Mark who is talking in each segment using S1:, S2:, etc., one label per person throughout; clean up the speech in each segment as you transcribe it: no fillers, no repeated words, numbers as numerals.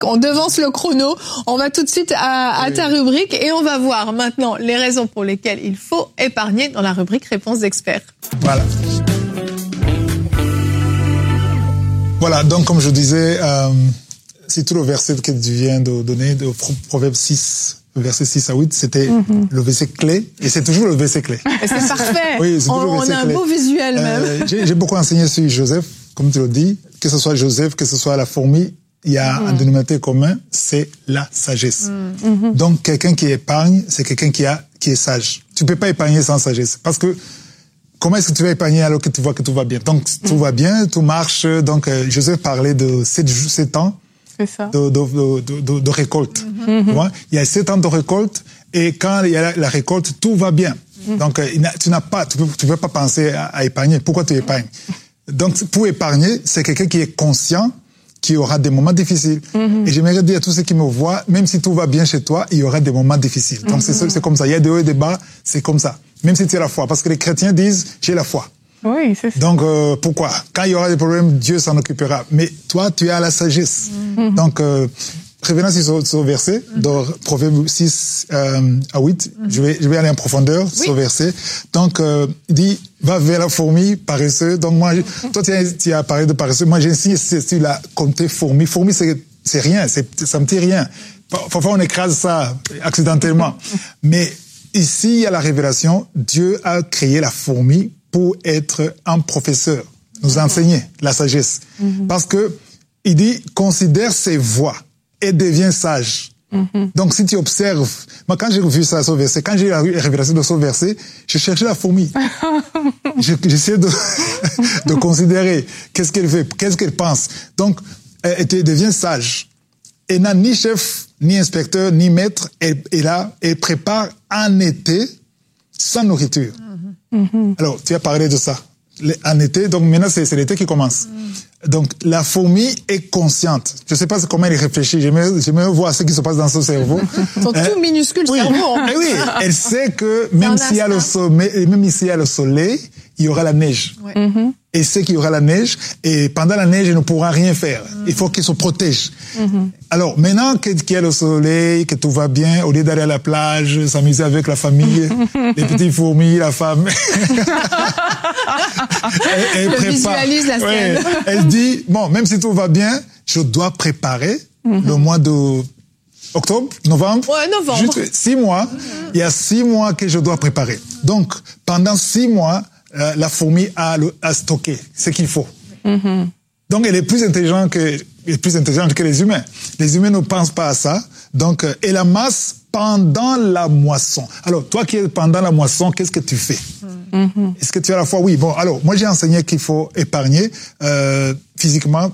S1: On devance le chrono. On va tout de suite à ta rubrique et on va voir maintenant les raisons pour lesquelles il faut épargner dans la rubrique Réponses d'experts.
S2: Voilà. Voilà, donc comme je disais, c'est tout le verset que tu viens de donner, de Proverbe 6, verset 6 à 8, c'était le verset clé, et c'est toujours le verset clé.
S1: Et c'est parfait.
S2: Oui, c'est toujours le verset
S1: on a
S2: clé.
S1: un beau visuel même.
S2: J'ai beaucoup enseigné sur Joseph, comme tu le dis, que ce soit Joseph, que ce soit la fourmi, il y a un dénominateur commun, c'est la sagesse. Donc quelqu'un qui épargne, c'est quelqu'un qui est sage. Tu peux pas épargner sans sagesse, parce que comment est-ce que tu vas épargner alors que tu vois que tout va bien? Donc tout va bien, tout marche. Donc Joseph parlait de 7 ans de récolte. Tu vois? Il y a 7 ans de récolte, et quand il y a la récolte, tout va bien. Donc tu peux pas penser à épargner. Pourquoi tu épargnes? Donc pour épargner, c'est quelqu'un qui est conscient qu'il y aura des moments difficiles. Et j'aimerais dire à tous ceux qui me voient, même si tout va bien chez toi, il y aura des moments difficiles. Donc c'est comme ça. Il y a des hauts et des bas, c'est comme ça. Même si tu as la foi. Parce que les chrétiens disent, j'ai la foi.
S1: Oui, c'est ça.
S2: Donc pourquoi? Quand il y aura des problèmes, Dieu s'en occupera. Mais toi, tu as la sagesse. Donc revenons sur ce verset, dans Proverbe 6 à 8, je vais aller en profondeur sur ce verset. Donc, il dit, va vers la fourmi, paresseux. Donc moi, toi tu as parlé de paresseux, moi j'insiste sur la compter fourmi. Fourmi, c'est rien, ça me dit rien. Parfois on écrase ça accidentellement. Mais ici, il y a la révélation, Dieu a créé la fourmi pour être un professeur, nous enseigner la sagesse. Parce que, il dit, considère ses voies et deviens sage. Donc, si tu observes, moi, quand j'ai vu ça, ce verset, quand j'ai eu la révélation de ce verset, je cherchais la fourmi. J'essayais de considérer qu'est-ce qu'elle fait, qu'est-ce qu'elle pense. Donc, elle devient sage. Elle n'a ni chef, ni inspecteur, ni maître. Elle prépare en été sans nourriture. Alors, tu as parlé de ça. En été, donc maintenant, c'est l'été qui commence. Donc, la fourmi est consciente. Je ne sais pas comment elle réfléchit. J'aimerais voir ce qui se passe dans son cerveau.
S1: Son tout minuscule cerveau.
S2: Oui, elle sait que même s'il y a le soleil, il y aura la neige. Elle sait qu'il y aura la neige, et pendant la neige, elle ne pourra rien faire. Il faut qu'elle se protège. Alors, maintenant qu'il y a le soleil, que tout va bien, au lieu d'aller à la plage, s'amuser avec la famille, les petites fourmis, la femme, elle prépare.
S1: Visualise la scène.
S2: Elle dit, bon, même si tout va bien, je dois préparer le mois de octobre, novembre.
S1: Ouais, novembre.
S2: Juste 6 mois. Il y a 6 mois que je dois préparer. Donc, pendant 6 mois, la fourmi a stocké ce qu'il faut. Donc, elle est plus intelligente que les humains. Les humains ne pensent pas à ça. Donc, elle amasse pendant la moisson. Alors, toi qui es pendant la moisson, qu'est-ce que tu fais? Est-ce que tu as la foi? Oui. Bon, alors, moi, j'ai enseigné qu'il faut épargner physiquement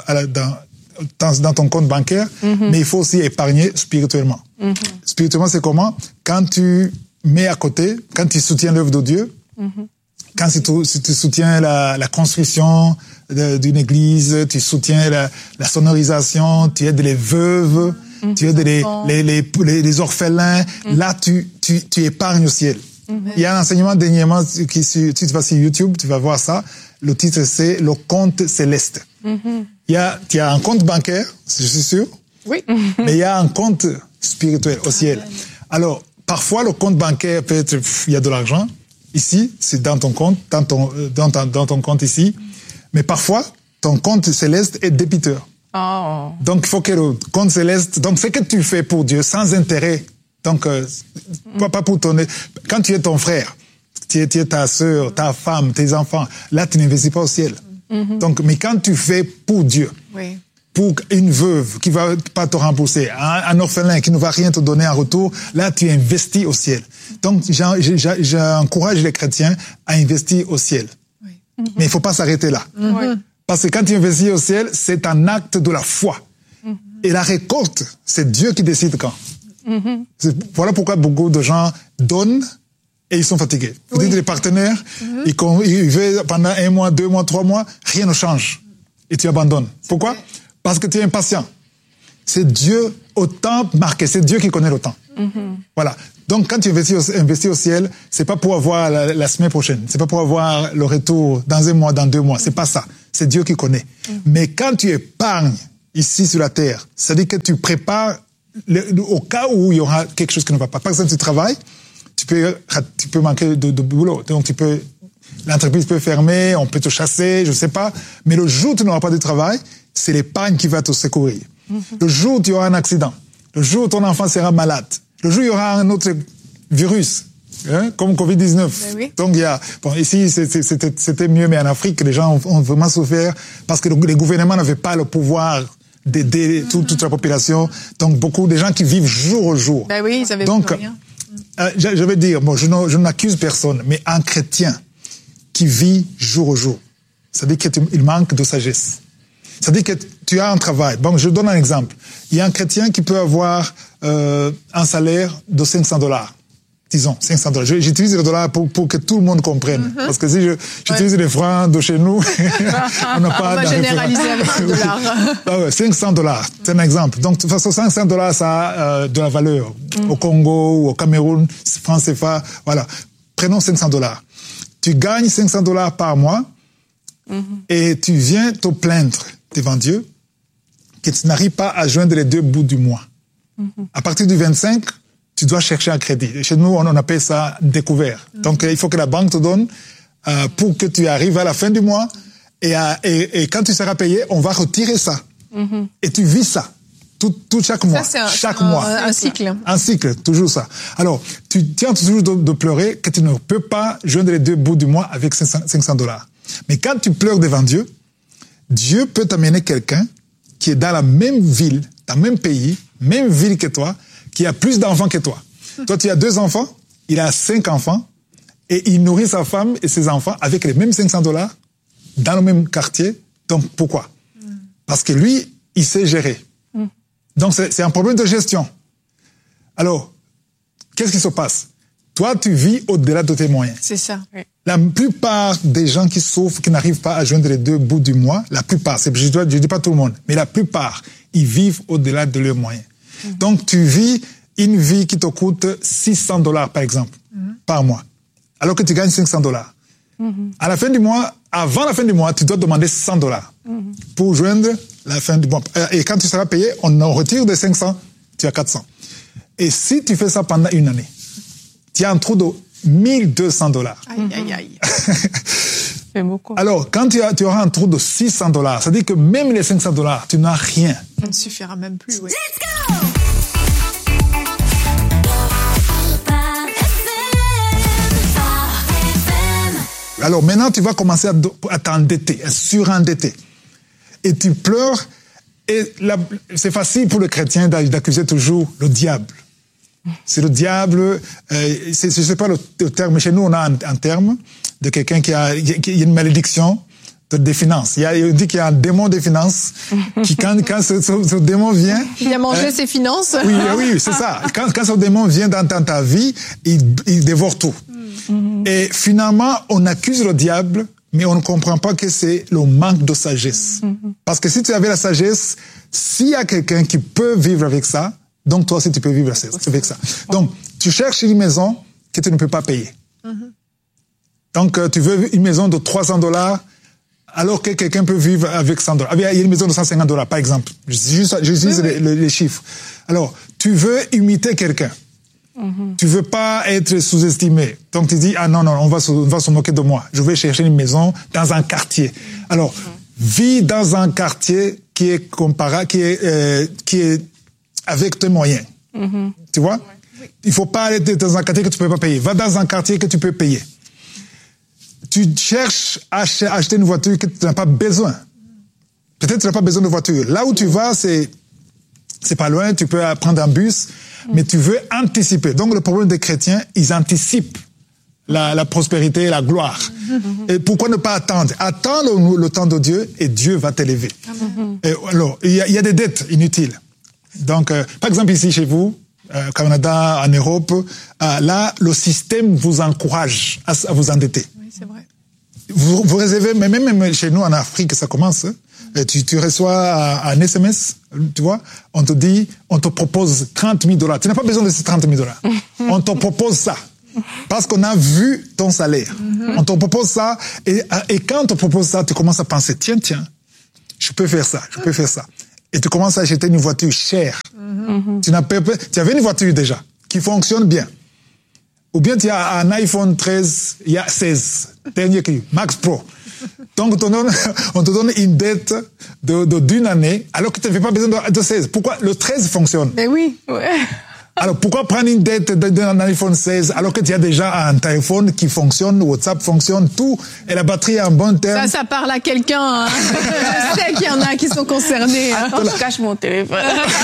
S2: dans ton compte bancaire, mais il faut aussi épargner spirituellement. Spirituellement, c'est comment? Quand tu mets à côté, quand tu soutiens l'œuvre de Dieu, quand tu soutiens la construction d'une église, tu soutiens la sonorisation, tu aides les veuves, tu aides les orphelins, là tu épargnes au ciel. Il y a un enseignement dernièrement si tu vas sur YouTube, tu vas voir ça. Le titre c'est le compte céleste. Il y a un compte bancaire, je suis sûr.
S1: Oui.
S2: Mais il y a un compte spirituel au ciel. Alors, parfois le compte bancaire peut être, il y a de l'argent. Ici, c'est dans ton compte, dans ton compte ici. Mais parfois, ton compte céleste est débiteur.
S1: Oh.
S2: Donc, il faut que le compte céleste, donc, ce que tu fais pour Dieu, sans intérêt. Donc, pas pour ton, quand tu es ton frère, tu es ta sœur, ta femme, tes enfants, là, tu n'investis pas au ciel. Donc, mais quand tu fais pour Dieu, pour une veuve qui va pas te rembourser, un orphelin qui ne va rien te donner en retour, là, tu investis au ciel. Donc, j'encourage les chrétiens à investir au ciel. Mais il faut pas s'arrêter là. Parce que quand tu investis au ciel, c'est un acte de la foi. Et la récolte, c'est Dieu qui décide quand. Voilà pourquoi beaucoup de gens donnent et ils sont fatigués. Vous dites les partenaires, ils veulent pendant 1 mois, 2 mois, 3 mois, rien ne change. Et tu abandonnes. Pourquoi? Parce que tu es impatient. C'est Dieu au temps marqué. C'est Dieu qui connaît le temps. Voilà. Donc, quand tu investis au ciel, c'est pas pour avoir la semaine prochaine. C'est pas pour avoir le retour dans 1 mois, dans 2 mois. C'est pas ça. C'est Dieu qui connaît. Mais quand tu épargnes ici sur la terre. C'est-à-dire que tu prépares au cas où il y aura quelque chose qui ne va pas. Par exemple, tu travailles, tu peux manquer de boulot. Donc, l'entreprise peut fermer, on peut te chasser, je sais pas. Mais le jour où tu n'auras pas de travail, c'est l'épargne qui va te secourir. Le jour où tu auras un accident, le jour où ton enfant sera malade, le jour où il y aura un autre virus, comme Covid-19.
S1: Oui.
S2: Donc, ici, c'était mieux, mais en Afrique, les gens ont vraiment souffert parce que les gouvernements n'avaient pas le pouvoir d'aider toute la population. Donc, beaucoup de gens qui vivent jour au jour.
S1: Ben oui, ils avaient
S2: donc,
S1: rien.
S2: Je vais dire, je n'accuse personne, mais un chrétien qui vit jour au jour, c'est-à-dire qu'il manque de sagesse. C'est-à-dire que tu as un travail. Bon, je donne un exemple. Il y a un chrétien qui peut avoir un salaire de $500. Disons, $500. J'utilise le dollar pour que tout le monde comprenne. Parce que si j'utilise les francs de chez nous, on n'a pas...
S1: On va généraliser avec le dollar.
S2: $500, c'est un exemple. Donc, de toute façon, $500, ça a de la valeur. Au Congo ou au Cameroun, francs CFA, voilà. Prenons $500. Tu gagnes $500 par mois et tu viens te plaindre devant Dieu que tu n'arrives pas à joindre les deux bouts du mois. À partir du 25, tu dois chercher un crédit. Chez nous, on appelle ça découvert. Donc, il faut que la banque te donne pour que tu arrives à la fin du mois et quand tu seras payé, on va retirer ça. Et tu vis ça. Tout chaque mois.
S1: Ça,
S2: chaque mois.
S1: Un cycle.
S2: Un cycle, toujours ça. Alors, tu tiens toujours de pleurer que tu ne peux pas joindre les deux bouts du mois avec $500. Mais quand tu pleures devant Dieu, Dieu peut t'amener quelqu'un qui est dans la même ville, dans le même pays, même ville que toi, qui a plus d'enfants que toi. Toi, tu as 2 enfants, il a 5 enfants, et il nourrit sa femme et ses enfants avec les mêmes $500 dans le même quartier. Donc, pourquoi? Parce que lui, il sait gérer. Donc, c'est un problème de gestion. Alors, qu'est-ce qui se passe? Toi, tu vis au-delà de tes moyens.
S1: C'est ça. Oui.
S2: La plupart des gens qui souffrent, qui n'arrivent pas à joindre les deux bouts du mois, la plupart, je dis pas tout le monde, mais la plupart, ils vivent au-delà de leurs moyens. Donc, tu vis une vie qui te coûte $600, par exemple, par mois, alors que tu gagnes $500. À la fin du mois, avant la fin du mois, tu dois demander $100 pour joindre la fin du mois. Et quand tu seras payé, on en retire de 500, tu as 400. Et si tu fais ça pendant une année, tu as un trou de $1,200.
S1: Aïe.
S3: C'est beaucoup.
S2: Alors, quand tu auras un trou de $600, ça veut dire que même les $500, tu n'as rien.
S1: Ça ne suffira même plus, oui.
S4: Let's go!
S2: Alors maintenant, tu vas commencer à t'endetter, à surendetter. Et tu pleures. Et c'est facile pour le chrétien d'accuser toujours le diable. C'est le diable. Je sais pas le terme, mais chez nous, on a un terme de quelqu'un qui a une malédiction des finances. On dit qu'il y a un démon des finances qui, quand ce démon vient...
S1: Il a mangé ses finances.
S2: Oui, c'est ça. Quand ce démon vient dans ta vie, il dévore tout. Et finalement, on accuse le diable, mais on ne comprend pas que c'est le manque de sagesse. Parce que si tu avais la sagesse, s'il y a quelqu'un qui peut vivre avec ça, donc toi aussi tu peux vivre avec ça. Donc, tu cherches une maison que tu ne peux pas payer. Donc, tu veux une maison de $300, alors que quelqu'un peut vivre avec $100. Il y a une maison de $150, par exemple. J'utilise les chiffres. Alors, tu veux imiter quelqu'un. Tu veux pas être sous-estimé. Donc tu dis, non, on va se moquer de moi. Je vais chercher une maison dans un quartier. Alors, vis dans un quartier qui est comparable, qui est avec tes moyens. Tu vois? Il faut pas aller dans un quartier que tu peux pas payer. Va dans un quartier que tu peux payer. Tu cherches à acheter une voiture que tu n'as pas besoin. Peut-être tu n'as pas besoin de voiture. Là où tu vas, c'est pas loin, tu peux prendre un bus, mais tu veux anticiper. Donc le problème des chrétiens, ils anticipent la prospérité et la gloire. Et pourquoi ne pas attendre? Attends le temps de Dieu et Dieu va t'élever. Et alors, il y a des dettes inutiles. Donc, par exemple ici chez vous, au Canada, en Europe, là, le système vous encourage à vous endetter.
S1: Oui, c'est vrai.
S2: Vous réservez, mais même chez nous en Afrique, ça commence. Tu reçois un SMS, tu vois, on te propose $30,000. Tu n'as pas besoin de ces $30,000. On te propose ça. Parce qu'on a vu ton salaire. On te propose ça, et quand on te propose ça, tu commences à penser, tiens, je peux faire ça. et tu commences à acheter une voiture chère. Tu avais une voiture déjà qui fonctionne bien. Ou bien tu as un iPhone 13, il y a 16, dernier cri, Max Pro. Donc on te donne une dette d'une année alors que tu n'avais pas besoin de 16. Pourquoi? Le 13 fonctionne.
S1: Mais oui.
S3: Ouais.
S2: Alors pourquoi prendre une dette d'un iPhone 16 alors que tu as déjà un téléphone qui fonctionne, WhatsApp fonctionne, tout, et la batterie est en bon terme?
S1: Ça parle à quelqu'un. Hein. Je sais qu'il y en a qui sont concernés.
S3: Attends, je cache mon téléphone.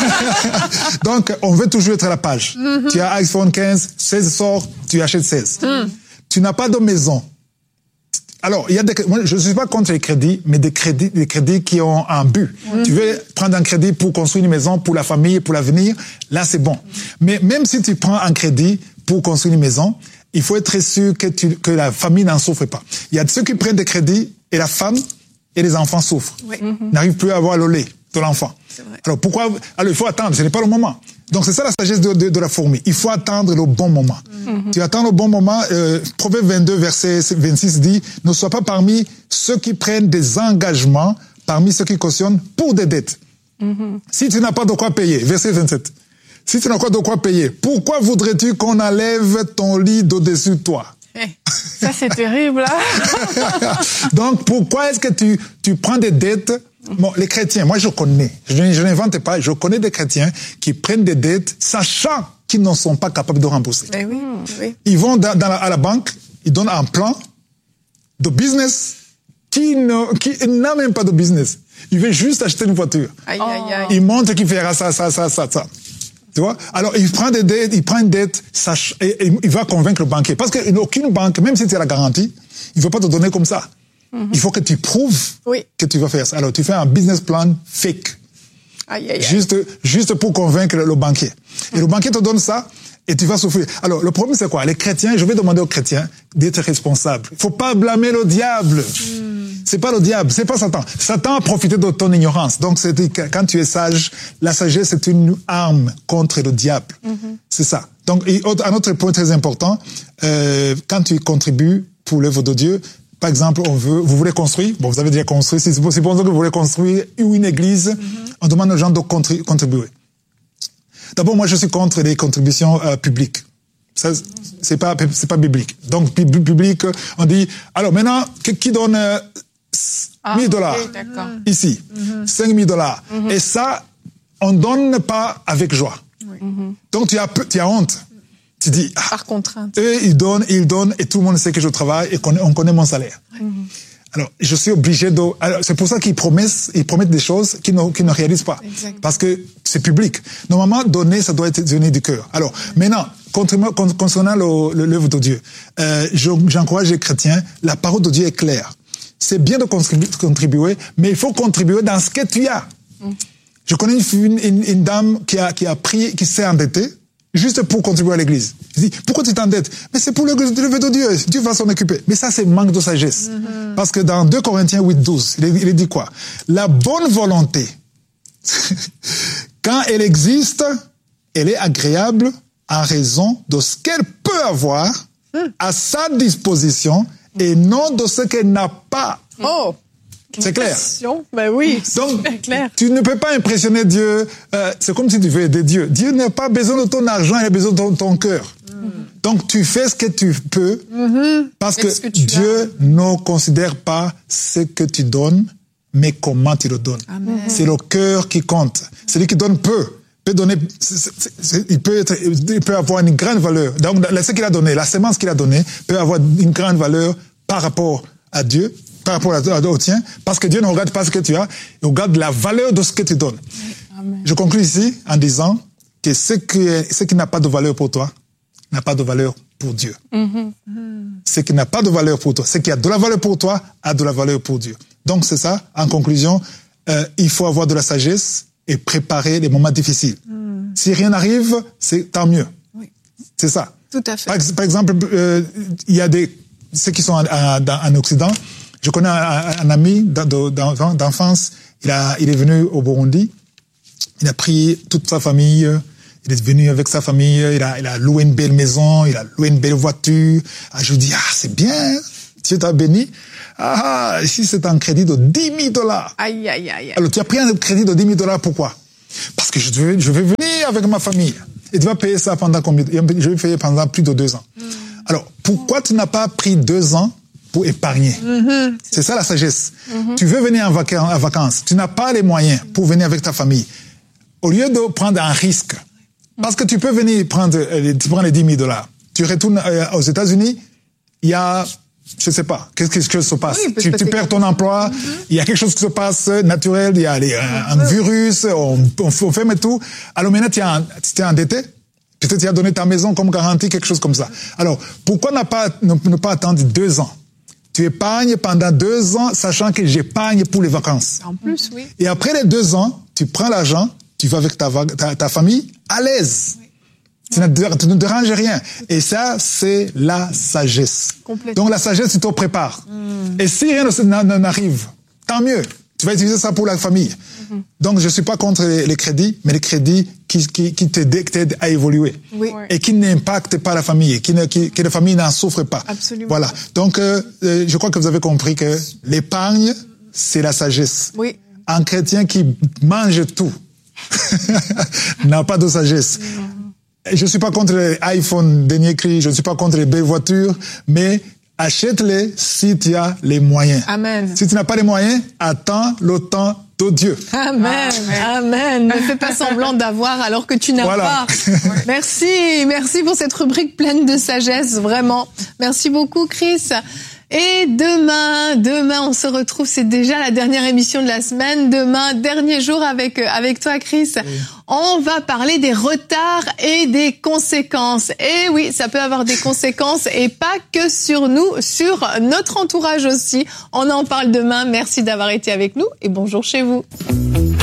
S2: Donc on veut toujours être à la page. Tu as iPhone 15, 16 sort, tu achètes 16. Tu n'as pas de maison. Alors, moi, je ne suis pas contre les crédits, mais des crédits qui ont un but. Tu veux prendre un crédit pour construire une maison, pour la famille, pour l'avenir, là, c'est bon. Mais même si tu prends un crédit pour construire une maison, il faut être sûr que la famille n'en souffre pas. Il y a ceux qui prennent des crédits et la femme et les enfants souffrent. Oui. N'arrivent plus à avoir le lait de l'enfant. Alors, il faut attendre, ce n'est pas le moment. Donc, c'est ça la sagesse de la fourmi. Il faut attendre le bon moment. Tu attends le bon moment. Proverbe 22, verset 26 dit, ne sois pas parmi ceux qui prennent des engagements, parmi ceux qui cautionnent pour des dettes. Si tu n'as pas de quoi payer, verset 27. Si tu n'as pas de quoi payer, pourquoi voudrais-tu qu'on enlève ton lit d'au-dessus de toi?
S3: Ça, c'est terrible, là.
S2: Donc, pourquoi est-ce que tu prends des dettes? Bon, les chrétiens, moi je connais, je n'invente pas, je connais des chrétiens qui prennent des dettes sachant qu'ils ne sont pas capables de rembourser.
S1: Mais oui, oui.
S2: Ils vont à la banque, ils donnent un plan de business qui n'a même pas de business. Il veut juste acheter une voiture.
S1: Aïe, aïe, aïe.
S2: Il montre qu'il fera ça. Tu vois? Alors, il prend des dettes, il prend une dette, et il va convaincre le banquier. Parce qu'aucune banque, même si tu as la garantie, il ne veut pas te donner comme ça. Il faut que tu prouves que tu vas faire ça. Alors, tu fais un business plan fake.
S1: Aïe, aïe, aïe.
S2: Juste pour convaincre le banquier. Et le banquier te donne ça, et tu vas souffrir. Alors, le problème, c'est quoi? Les chrétiens, je vais demander aux chrétiens d'être responsables. Il faut pas blâmer le diable. C'est pas le diable, c'est pas Satan. Satan a profité de ton ignorance. Donc, quand tu es sage, la sagesse, c'est une arme contre le diable. C'est ça. Donc, un autre point très important, quand tu contribues pour l'œuvre de Dieu, par exemple, vous voulez construire, bon, vous avez déjà construit, supposons que vous voulez construire une église, on demande aux gens de contribuer. D'abord, moi, je suis contre les contributions publiques. Ça, c'est pas biblique. Donc, public, on dit, alors maintenant, qui donne $1,000 ici, $5,000. Et ça, on donne pas avec joie. Donc, tu as honte. Tu dis,
S1: par contrainte.
S2: Eux, ils donnent, et tout le monde sait que je travaille et on connaît mon salaire. Alors, je suis obligé c'est pour ça qu'ils promettent des choses qu'ils ne réalisent pas.
S1: Exactement.
S2: Parce que c'est public. Normalement, donner, ça doit être donné du cœur. Alors, maintenant, concernant l'œuvre de Dieu, j'encourage les chrétiens, la parole de Dieu est claire. C'est bien de contribuer, mais il faut contribuer dans ce que tu as. Je connais une dame qui s'est endettée, juste pour contribuer à l'église. Je dis, pourquoi tu t'endettes? Mais c'est pour l'œuvre de Dieu. Dieu va s'en occuper. Mais ça, c'est manque de sagesse. Parce que dans 2 Corinthiens 8:12, il dit quoi? La bonne volonté, quand elle existe, elle est agréable en raison de ce qu'elle peut avoir à sa disposition et non de ce qu'elle n'a pas.
S1: Oh!
S2: C'est clair.
S1: Ben oui,
S2: donc,
S1: c'est clair.
S2: Tu ne peux pas impressionner Dieu. C'est comme si tu veux aider Dieu. Dieu n'a pas besoin de ton argent, il a besoin de ton cœur. Donc, tu fais ce que tu peux parce que Dieu ne considère pas ce que tu donnes, mais comment tu le donnes. Amen. C'est le cœur qui compte. Celui qui donne peut donner, il peut avoir une grande valeur. Donc, ce qu'il a donné, la semence qu'il a donnée peut avoir une grande valeur par rapport à Dieu, par rapport au tien, parce que Dieu ne regarde pas ce que tu as, il regarde la valeur de ce que tu donnes. Amen. Je conclue ici en disant que ce qui n'a pas de valeur pour toi n'a pas de valeur pour Dieu. Ce qui n'a pas de valeur pour toi, ce qui a de la valeur pour toi a de la valeur pour Dieu. Donc c'est ça, en conclusion, il faut avoir de la sagesse et préparer les moments difficiles. Si rien n'arrive, c'est tant mieux. Oui. C'est ça.
S1: Tout à fait.
S2: Par exemple, il y a ceux qui sont en Occident. Je connais un ami d'enfance, il est venu au Burundi, il a pris toute sa famille, il est venu avec sa famille, il a loué une belle maison, il a loué une belle voiture. Je lui dis, c'est bien, Dieu t'a béni. Ici, c'est un crédit de $10,000.
S1: Aïe, aïe, aïe.
S2: Alors, tu as pris un crédit de $10,000, pourquoi? Parce que je vais venir avec ma famille. Et tu vas payer ça pendant combien? Je vais payer pendant plus de 2 ans. Alors, pourquoi tu n'as pas pris 2 ans pour épargner? C'est ça la sagesse. Tu veux venir en vacances. Tu n'as pas les moyens pour venir avec ta famille. Au lieu de prendre un risque, parce que tu peux venir prendre les $10,000. Tu retournes aux États-Unis, il y a, je sais pas, qu'est-ce qui se passe?
S1: Oui,
S2: tu perds ton emploi, il y a quelque chose qui se passe naturel, il y a un virus, on ferme tout. Alors maintenant, tu es endetté. Peut-être tu as donné ta maison comme garantie, quelque chose comme ça. Alors, pourquoi ne pas attendre 2 ans? Tu épargnes pendant 2 ans, sachant que j'épargne pour les vacances.
S1: En plus, oui.
S2: Et après les 2 ans, tu prends l'argent, tu vas avec ta famille à l'aise. Tu ne déranges rien. Et ça, c'est la sagesse. Donc la sagesse, tu te prépares. Et si rien n'arrive, tant mieux. Tu vas utiliser ça pour la famille. Donc je suis pas contre les crédits, mais les crédits qui t'aident à évoluer.
S1: Oui.
S2: Et qui n'impactent pas la famille, que la famille n'en souffre pas.
S1: Absolument.
S2: Voilà. Donc je crois que vous avez compris que l'épargne, c'est la sagesse.
S1: Oui.
S2: Un chrétien qui mange tout n'a pas de sagesse. Je suis pas contre les iPhone dernier cri, je suis pas contre les belles voitures, mais achète-les si tu as les moyens.
S1: Amen.
S2: Si tu n'as pas les moyens, attends le temps de Dieu.
S1: Amen. Amen. Ne fais pas semblant d'avoir alors que tu n'as pas. Merci pour cette rubrique pleine de sagesse, vraiment. Merci beaucoup, Chris. Et demain, on se retrouve. C'est déjà la dernière émission de la semaine. Demain, dernier jour avec toi, Chris. Oui. On va parler des retards et des conséquences. Et oui, ça peut avoir des conséquences et pas que sur nous, sur notre entourage aussi. On en parle demain. Merci d'avoir été avec nous et bonjour chez vous.